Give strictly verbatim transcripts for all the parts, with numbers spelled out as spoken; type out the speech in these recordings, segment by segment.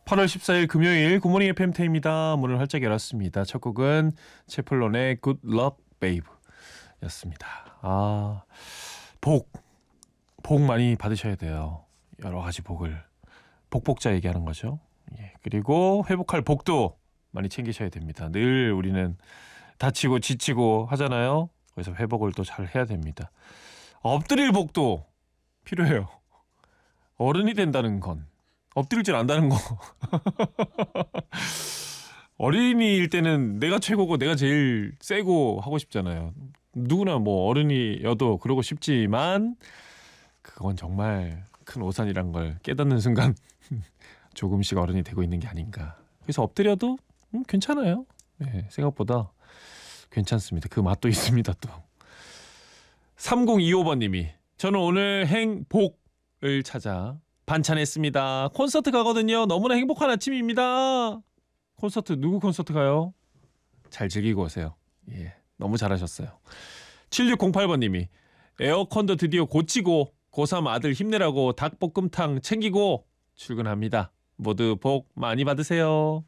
팔월 십사일 금요일 굿모닝 에프엠 태입니다. 문을 활짝 열었습니다. 첫 곡은 채플론의 Good Luck Babe 였습니다. 아, 복, 복 많이 받으셔야 돼요. 여러 가지 복을. 복복자 얘기하는 거죠. 예, 그리고 회복할 복도 많이 챙기셔야 됩니다. 늘 우리는 다치고 지치고 하잖아요. 그래서 회복을 또 잘 해야 됩니다. 엎드릴 복도 필요해요. 어른이 된다는 건 엎드릴 줄 안다는 거. 어린이일 때는 내가 최고고 내가 제일 세고 하고 싶잖아요. 누구나 뭐 어른이여도 그러고 싶지만 그건 정말 큰 오산이란 걸 깨닫는 순간 조금씩 어른이 되고 있는 게 아닌가. 그래서 엎드려도 음, 괜찮아요. 네, 생각보다 괜찮습니다. 그 맛도 있습니다 또. 삼공이오번님이 저는 오늘 행복을 찾아 반찬했습니다. 콘서트 가거든요. 너무나 행복한 아침입니다. 콘서트 누구 콘서트 가요? 잘 즐기고 오세요. 예, 너무 잘하셨어요. 칠육공팔번님이 에어컨도 드디어 고치고 고삼 아들 힘내라고 닭볶음탕 챙기고 출근합니다. 모두 복 많이 받으세요.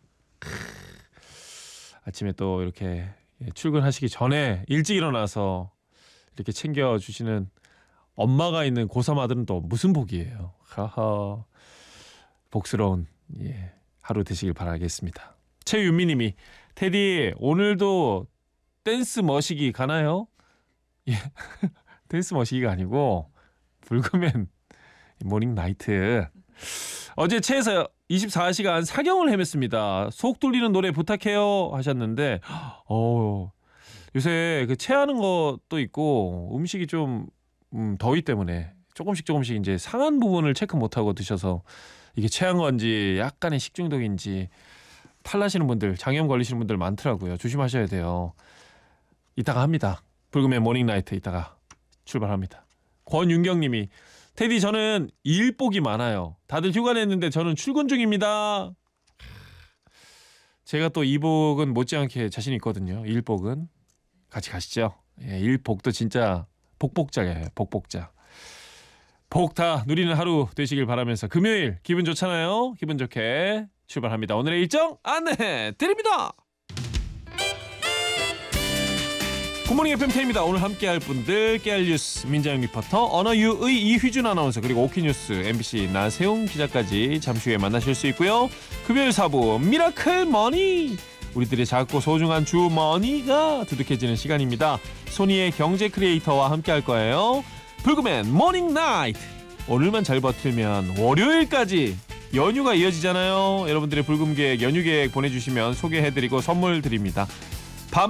아침에 또 이렇게 출근하시기 전에 일찍 일어나서 이렇게 챙겨주시는 엄마가 있는 고삼 아들은 또 무슨 복이에요. 하하, 복스러운 예, 하루 되시길 바라겠습니다. 최윤미님이 테디 오늘도 댄스 머시기 가나요? 예, 댄스 머시기가 아니고 불금엔 모닝 나이트. 어제 채에서 이십사시간 사경을 헤맸습니다. 속 뚫리는 노래 부탁해요 하셨는데 어, 요새 그 체하는 것도 있고 음식이 좀 음, 더위 때문에 조금씩 조금씩 이제 상한 부분을 체크 못하고 드셔서 이게 체한 건지 약간의 식중독인지 탈나시는 분들, 장염 걸리시는 분들 많더라고요. 조심하셔야 돼요. 이따가 합니다. 불금의 모닝나이트 이따가 출발합니다. 권윤경님이 테디 저는 일복이 많아요. 다들 휴가 냈는데 저는 출근 중입니다. 제가 또 이복은 못지않게 자신 있거든요. 일복은 같이 가시죠. 예, 일복도 진짜 복복자예요. 복복자. 복 다 누리는 하루 되시길 바라면서 금요일 기분 좋잖아요. 기분 좋게 출발합니다. 오늘의 일정 안내 드립니다. 굿모닝 에프엠 태입니다. 오늘 함께할 분들 깨알 뉴스 민자영 리포터, 언어유의 이휘준 아나운서, 그리고 오키뉴스 엠비씨 나세웅 기자까지 잠시 후에 만나실 수 있고요. 금요일 사부 미라클 머니, 우리들의 작고 소중한 주머니가 두둑해지는 시간입니다. 소니의 경제 크리에이터와 함께할 거예요. 불금엔 모닝 나이트. 오늘만 잘 버티면 월요일까지 연휴가 이어지잖아요. 여러분들의 불금 계획, 연휴 계획 보내주시면 소개해드리고 선물 드립니다.